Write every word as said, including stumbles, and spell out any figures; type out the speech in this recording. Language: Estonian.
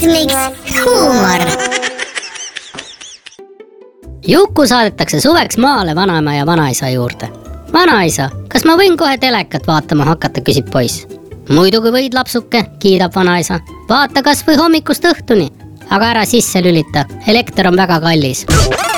Kosmiks huumor. Juku saadetakse suveks maale vanaema ja vanaisa juurde. Vanaisa, kas ma võin kohe telekat vaatama hakata, küsib poiss. Muidugi võid, lapsuke, kiidab vanaisa. Vaata kas või hommikust õhtuni, aga ära sisse lülita, elekter on väga kallis.